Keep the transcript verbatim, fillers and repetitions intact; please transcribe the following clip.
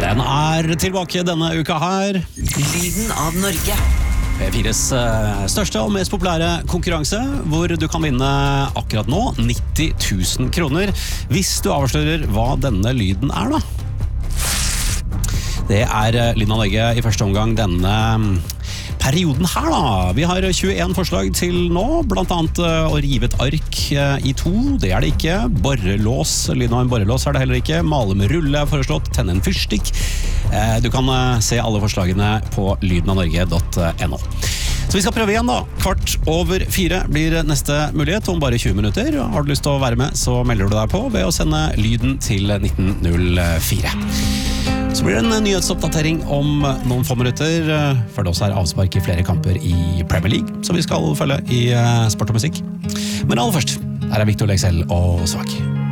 Den er tilbake denne uka her. Lyden av Norge. P fires største og mest populære konkurranse, hvor du kan vinne akkurat nå nitti tusen kroner, hvis du avslører hva denne lyden er da. Det er Lyden av Norge i første omgang denne perioden her da. Vi har tjueen forslag til nå, blant annet å rive et ark i to, det er det ikke. Borrelås, lyden av en borrelås er det heller ikke. Male med rulle er foreslått, tenne en fyrstikk. Du kan se alle forslagene på lyden av norge punktum no. Så vi skal prøve igjen da. Kvart over fire blir neste mulighet om bare tjue minutter. Har du lyst til å være med, så melder du deg på ved å sende lyden til nitten null fire. Så blir det en nyhetsoppdatering om noen få minutter, for det også er avspark i flere kamper i Premier League, så vi skal følge i sport og musikk. Men aller først, her er Victor Leksell og Svak.